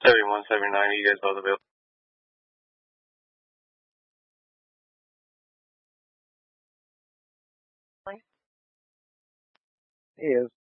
71, 79, you guys both available? He is.